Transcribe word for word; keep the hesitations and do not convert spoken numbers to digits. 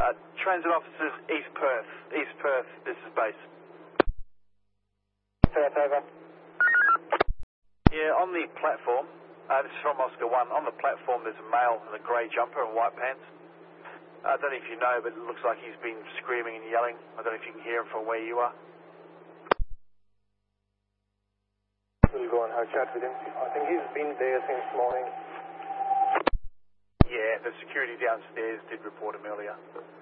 Uh, transit officers, East Perth. East Perth, this is base. Perth, over. Yeah, on the platform, uh, this is from Oscar one, on the platform there's a male in a grey jumper and white pants. I don't know if you know, but it looks like he's been screaming and yelling. I don't know if you can hear him from where you are. We'll go and have a chat with him. I think he's been there since morning. Yeah, the security downstairs did report him earlier.